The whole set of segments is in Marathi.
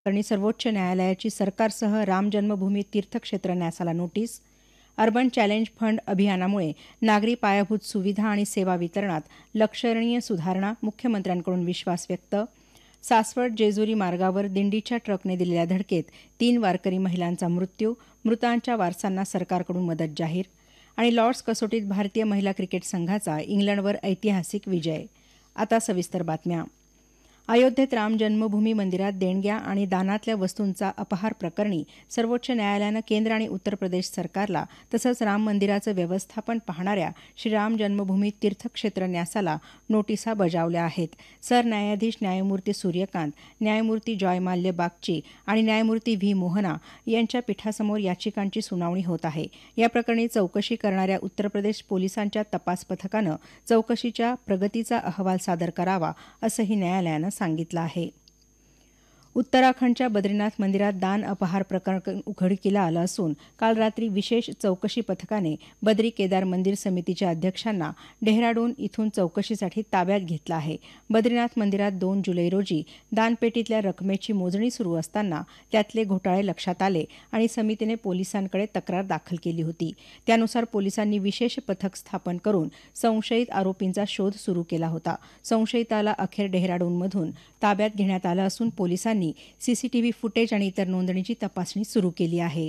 प्रकरणी सर्वोच्च न्यायालयाची सरकारसह राम जन्मभूमी तीर्थक्षेत्र न्यासाला नोटीस. अर्बन चॅलेंज फंड अभियानामुळे नागरी पायाभूत सुविधा आणि सेवा वितरणात लक्षणीय सुधारणा, मुख्यमंत्र्यांकडून विश्वास व्यक्त. सासवड जेजुरी मार्गावर दिंडीच्या ट्रकने दिलेल्या धडकेत 3 वारकरी महिलांचा मृत्यू, मृतांच्या वारसांना सरकारकडून मदत जाहीर. आणि लॉर्ड्स कसोटीत भारतीय महिला क्रिकेट संघाचा इंग्लंडवर ऐतिहासिक विजय. आता सविस्तर बातम्या. अयोध्येत राम जन्मभूमी मंदिरात देणग्या आणि दानातल्या वस्तूंचा अपहार प्रकरणी सर्वोच्च न्यायालयानं केंद्र आणि उत्तर प्रदेश सरकारला तसंच राम मंदिराचं व्यवस्थापन पाहणाऱ्या श्रीराम जन्मभूमी तीर्थक्षेत्र न्यासाला नोटिसा बजावल्या आहेत. सरन्यायाधीश न्यायमूर्ती सूर्यकांत, न्यायमूर्ती जॉयमाल्य बागची आणि न्यायमूर्ती व्ही मोहना यांच्या पीठासमोर याचिकांची सुनावणी होत आहे. या प्रकरणी चौकशी करणाऱ्या उत्तर प्रदेश पोलिसांच्या तपास पथकानं चौकशीच्या प्रगतीचा अहवाल सादर करावा असंही न्यायालयानं सांगितलं आहे. उत्तराखंडच्या बद्रीनाथ मंदिरात दान अपहार प्रकरण उघडकीला आलं असून काल रात्री विशेष चौकशी पथकाने बद्री केदार मंदिर समितीच्या अध्यक्षांना डेहराडून इथून चौकशीसाठी ताब्यात घेतलं आहे. बद्रीनाथ मंदिरात 2 जुलै रोजी दानपेटीतल्या रकमेची मोजणी सुरू असताना त्यातले घोटाळे लक्षात आले आणि समितीने पोलिसांकडे तक्रार दाखल केली होती. त्यानुसार पोलिसांनी विशेष पथक स्थापन करून संशयित आरोपींचा शोध सुरू केला होता. संशयिताला अखेर डेहराडूनमधून ताब्यात घेण्यात आलं असून पोलिसांनी सीसीटीव्ही फुटेज आणि इतर नोंदणीची तपासणी सुरू केली आहे.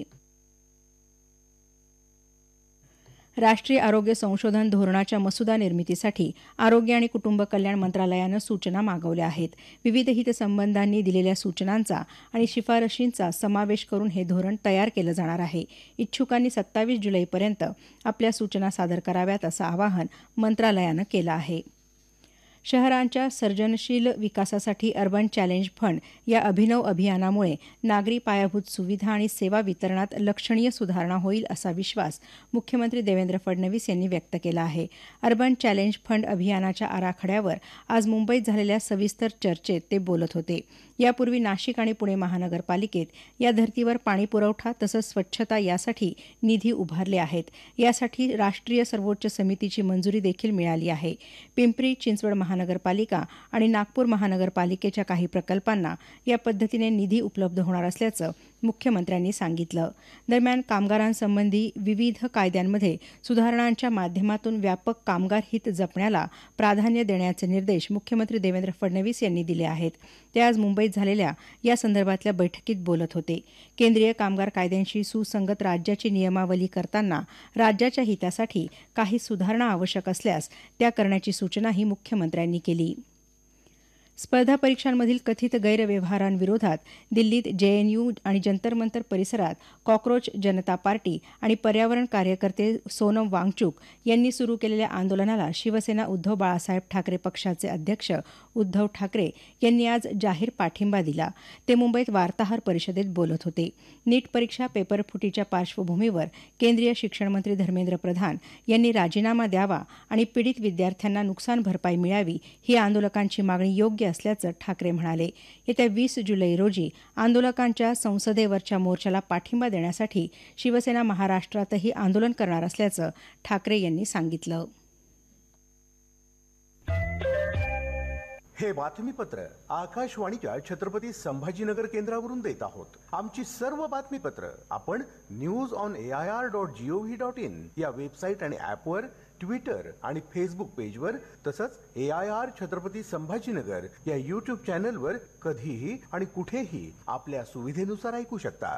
राष्ट्रीय आरोग्य संशोधन धोरणाच्या मसुदा निर्मितीसाठी आरोग्य आणि कुटुंब कल्याण मंत्रालयानं सूचना मागवल्या आहेत. विविध हितसंबंधांनी दिलेल्या सूचनांचा आणि शिफारशींचा समावेश करून हे धोरण तयार केलं जाणार आहे. इच्छुकांनी 27 जुलैपर्यंत आपल्या सूचना सादर कराव्यात असं आवाहन मंत्रालयानं केलं आहे. शहरांच्या सर्जनशील विकासासाठी अर्बन चॅलेंज फंड या अभिनव अभियानामुळे नागरी पायाभूत सुविधा आणि सेवा वितरणात लक्षणीय सुधारणा होईल असा विश्वास मुख्यमंत्री देवेंद्र फडणवीस यांनी व्यक्त केला आहे. अर्बन चॅलेंज फंड अभियानाच्या आराखड्यावर आज मुंबईत झालेल्या सविस्तर चर्चेत ते बोलत होते. यापूर्वी नाशिक आणि पुणे महानगरपालिकेत या धर्तीवर पाणीपुरवठा तसंच स्वच्छता यासाठी निधी उभारले आहेत. यासाठी राष्ट्रीय सर्वोच्च समितीची मंजुरी देखील मिळाली आहे. पिंपरी चिंचवड महानगरपालिका आणि नागपूर महानगरपालिकेच्या काही प्रकल्पांना या पद्धतीने निधी उपलब्ध होणार असल्याचं मुख्यमंत्र्यांनी सांगितलं. दरम्यान कामगारांसंबंधी विविध कायद्यांमध्ये सुधारणांच्या माध्यमातून व्यापक कामगार हित जपण्याला प्राधान्य देण्याचे निर्देश मुख्यमंत्री देवेंद्र फडणवीस यांनी दिले आहेत. ते आज मुंबईत झालेल्या या संदर्भातल्या बैठकीत बोलत होते. केंद्रीय कामगार कायद्यांशी सुसंगत राज्याची नियमावली करताना राज्याच्या हितासाठी काही सुधारणा आवश्यक असल्यास त्या करण्याची सूचनाही मुख्यमंत्र्यांनी केली. स्पर्धा परीक्षांमधील कथित गैरव्यवहारांविरोधात दिल्लीत जेएनयू आणि जंतर मंतर परिसरात कॉक्रोच जनता पार्टी आणि पर्यावरण कार्यकर्ते सोनम वांगचुक यांनी सुरू केलेल्या आंदोलनाला शिवसेना उद्धव बाळासाहेब ठाकरे पक्षाचे अध्यक्ष उद्धव ठाकरे यांनी आज जाहीर पाठिंबा दिला. ते मुंबईत वार्ताहर परिषदेत बोलत होते. नीट परीक्षा पेपरफुटीच्या पार्श्वभूमीवर केंद्रीय शिक्षण मंत्री धर्मेंद्र प्रधान यांनी राजीनामा द्यावा आणि पीडित विद्यार्थ्यांना नुकसान भरपाई मिळावी ही आंदोलकांची मागणी योग्य असल्याचं ठाकरे म्हणाले. येत्या 20 जुलै रोजी आंदोलकांच्या संसदेवरच्या मोर्चाला पाठिंबा देण्यासाठी शिवसेना महाराष्ट्रातही आंदोलन करणार असल्याचं ठाकरे यांनी सांगितलं. हे बातमीपत्र आकाशवाणीच्या छत्रपती संभाजीनगर केंद्रावरून देत आहोत. आमची सर्व बातमीपत्र आपण newsonair.gov.in या वेबसाईट आणि ॲपवर, ट्विटर आणि फेसबुक पेजवर तसंच AIR छत्रपती संभाजीनगर या YouTube चॅनलवर कधीही आणि कुठेही आपल्या सुविधेनुसार ऐकू शकता.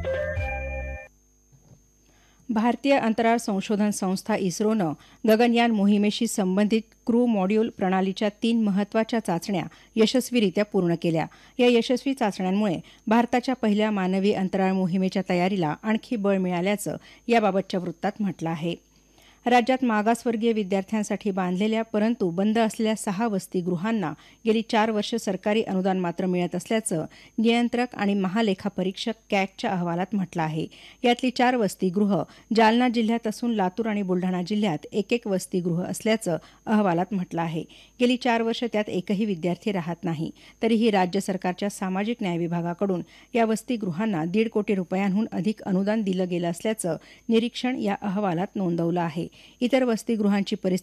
भारतीय अंतराळ संशोधन संस्था इस्रोनं गगनयान मोहिमेशी संबंधित क्रू मॉड्यूल प्रणालीच्या 3 महत्त्वाच्या चाचण्या यशस्वीरित्या पूर्ण केल्या. या यशस्वी चाचण्यांमुळे भारताच्या पहिल्या मानवी अंतराळ मोहिमेच्या तयारीला आणखी बळ मिळाल्याचं याबाबतच्या वृत्तात म्हटलं आहे. राज्यात मागासवर्गीय विद्यार्थ्यांसाठी बांधलेल्या परंतु बंद असलेल्या 6 वसतिगृहांना गेली 4 वर्ष सरकारी अनुदान मात्र मिळत असल्याचं नियंत्रक आणि महालेखापरीक्षक कॅगच्या अहवालात म्हटलं आहे. यातली 4 वसतिगृह जालना जिल्ह्यात असून लातूर आणि बुलढाणा जिल्ह्यात एक वसतिगृह असल्याचं अहवालात म्हटलं आहे. गेली 4 वर्ष त्यात एकही विद्यार्थी राहत नाही. तरीही राज्य सरकारच्या सामाजिक न्याय विभागाकडून या वसतिगृहांना 1.5 कोटी रुपयांहून अधिक अनुदान दिलं गेलं असल्याचं निरीक्षण या अहवालात नोंदवलं आहे. इतर वसतिगृहांची परिस्थिती